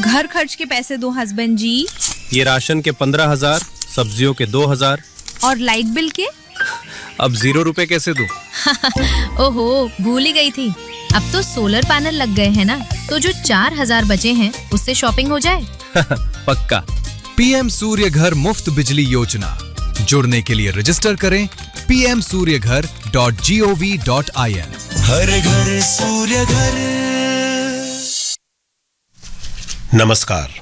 घर खर्च के पैसे दो हस्बैंड जी। ये राशन के 15,000, सब्जियों के 2,000 और लाइट बिल के? अब 0 रुपए कैसे दूं? ओहो, भूल ही गई थी। अब तो सोलर पैनल लग गए हैं ना, तो जो 4,000 बचे हैं उससे शॉपिंग हो जाए। पक्का। पीएम सूर्य घर मुफ्त बिजली योजना। जुड़ने के लिए रजिस्टर करें pmsuryaghar.gov.in। हर घर सूर्य घर। नमस्कार।